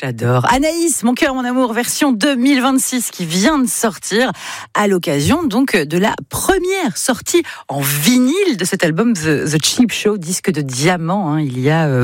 J'adore. Anaïs, Mon cœur, mon amour, version 2026 qui vient de sortir à l'occasion donc de la première sortie en vinyle de cet album The Cheap Show, disque de diamant. Il y a